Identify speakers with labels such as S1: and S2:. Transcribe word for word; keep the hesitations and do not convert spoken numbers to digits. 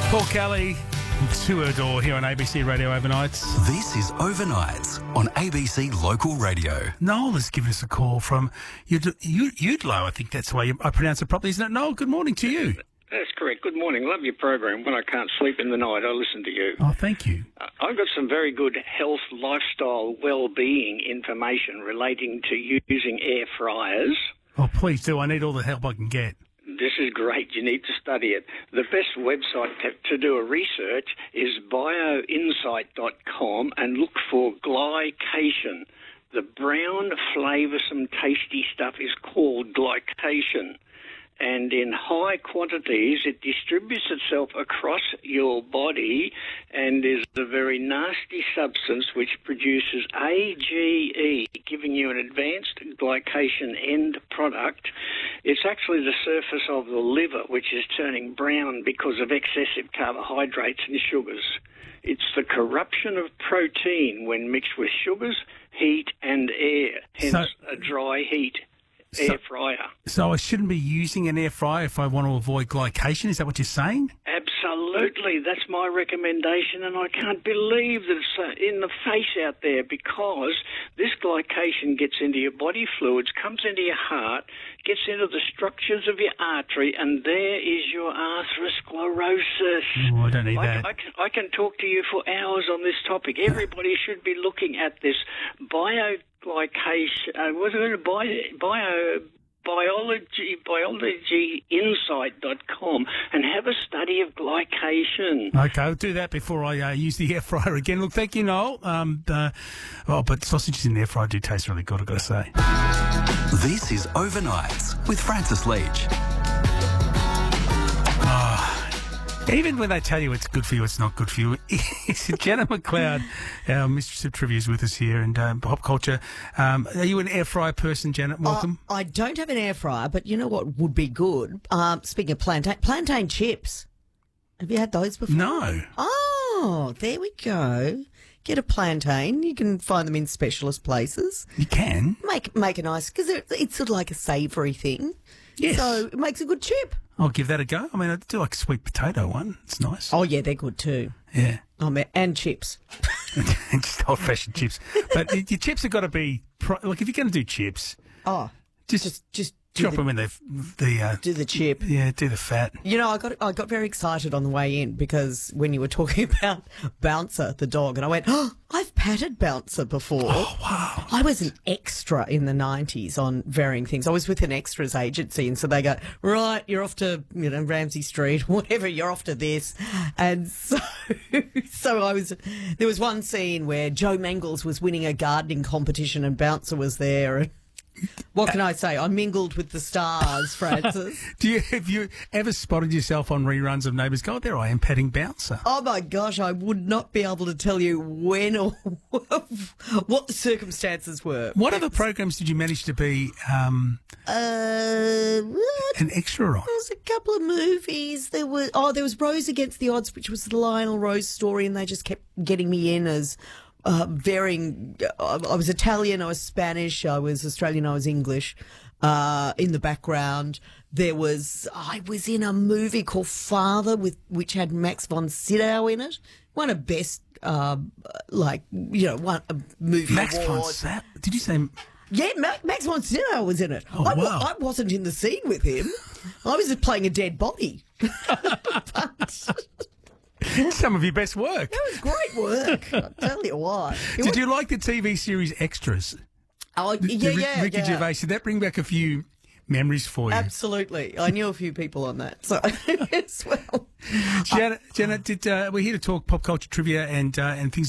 S1: Paul Kelly to her door here on A B C Radio Overnights.
S2: This is Overnights on A B C Local Radio.
S1: Noel has given us a call from Ud- Ud- Udlo. I think that's the way you, I pronounce it properly, isn't it? Noel, good morning to you.
S3: That's correct. Good morning. Love your program. When I can't sleep in the night, I listen to you.
S1: Oh, thank you.
S3: Uh, I've got some very good health, lifestyle, well-being information relating to using air fryers.
S1: Oh, please do. I need all the help I can get.
S3: This is great. You need to study it. The best website to, to do a research is bioinsight dot com and look for glycation. The brown, flavoursome, tasty stuff is called glycation. And in high quantities, it distributes itself across your body and is a very nasty substance which produces A G E, giving you an advanced glycation end product. It's actually the surface of the liver, which is turning brown because of excessive carbohydrates and sugars. It's the corruption of protein when mixed with sugars, heat and air, hence
S1: So-
S3: a dry heat. Air
S1: So-
S3: fryer.
S1: So I shouldn't be using an air fryer if I want to avoid glycation? Is that what you're saying?
S3: Absolutely. That's my recommendation, and I can't believe that it's uh, in the face out there, because this glycation gets into your body fluids, comes into your heart, gets into the structures of your artery, and there is your atherosclerosis.
S1: Oh, I don't need
S3: I,
S1: that.
S3: I, can, I can talk to you for hours on this topic. Everybody should be looking at this bioglycation. Uh, what's it? Bio, bio biology biology insight dot com and have a study of glycation.
S1: Okay, I'll do that before I uh, use the air fryer again. Look, thank you, Noel. Um, uh, oh, but sausages in the air fryer do taste really good, I've got to say.
S2: This is Overnights with Francis Leach.
S1: Even when they tell you it's good for you, it's not good for you. Jenna McLeod, our Mistress of Trivia, is with us here, and um, pop culture. Um, are you an air fryer person, Janet? Welcome.
S4: Uh, I don't have an air fryer, but you know what would be good? Um, speaking of plantain, plantain chips. Have you had those before?
S1: No.
S4: Oh, there we go. Get a plantain. You can find them in specialist places.
S1: You can?
S4: Make make a nice, because it's sort of like a savoury thing.
S1: Yes.
S4: So it makes a good chip.
S1: I'll give that a go. I mean, I do like a sweet potato one. It's nice.
S4: Oh, yeah, they're good too.
S1: Yeah.
S4: Oh, man. And chips.
S1: Just old-fashioned chips. But your chips have got to be... Pro- like, if you're going to do chips...
S4: Oh,
S1: Just,
S4: just just do
S1: drop
S4: the,
S1: them in the... the uh,
S4: do the chip.
S1: yeah, do the fat.
S4: You know, I got I got very excited on the way in because when you were talking about Bouncer, the dog, and I went, oh, I've patted Bouncer before.
S1: Oh, wow.
S4: I was an extra in the nineties on varying things. I was with an extras agency, and so they go, right, you're off to, you know, Ramsay Street, whatever, you're off to this. And so, so I was, there was one scene where Joe Mangles was winning a gardening competition and Bouncer was there, and what can I say? I mingled with the stars, Francis.
S1: Do you have you ever spotted yourself on reruns of Neighbours? God, there I am patting Bouncer.
S4: Oh, my gosh, I would not be able to tell you when or what the circumstances were.
S1: What other programs did you manage to be um,
S4: Uh, what?
S1: an extra on?
S4: There was a couple of movies. There was oh, there was Rose Against the Odds, which was the Lionel Rose story, and they just kept getting me in as uh, varying. Uh, I was Italian, I was Spanish, I was Australian, I was English. Uh, in the background, there was I was in a movie called Father, with which had Max von Sydow in it. Won a best, uh, like you know, one a movie
S1: Max von
S4: award.
S1: Sydow? Did you say?
S4: Yeah, Ma- Max von Sydow was in it.
S1: Oh,
S4: I, wa-
S1: wow.
S4: I wasn't in the scene with him. I was just playing a dead body. But
S1: Some of your best work.
S4: that was great work. I'll tell you what. It
S1: Did
S4: was-
S1: you like the T V series Extras?
S4: Oh,
S1: The-
S4: yeah,
S1: the Rick-
S4: yeah,
S1: Ricky
S4: yeah.
S1: Gervais. Did that bring back a few memories for you?
S4: Absolutely. I knew a few people on that. So as well.
S1: Janet, Janet did, uh, we're here to talk pop culture trivia and uh, and things